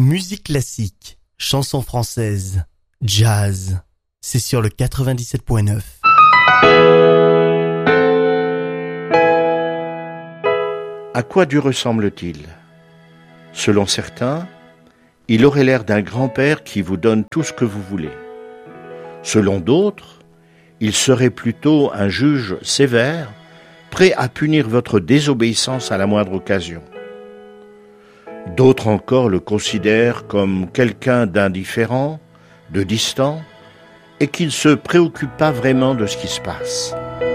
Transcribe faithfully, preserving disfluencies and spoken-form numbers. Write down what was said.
Musique classique, chansons françaises, jazz, c'est sur le quatre-vingt-dix-sept point neuf. À quoi Dieu ressemble-t-il ? Selon certains, il aurait l'air d'un grand-père qui vous donne tout ce que vous voulez. Selon d'autres, il serait plutôt un juge sévère, prêt à punir votre désobéissance à la moindre occasion. D'autres encore le considèrent comme quelqu'un d'indifférent, de distant, et qui ne se préoccupe pas vraiment de ce qui se passe.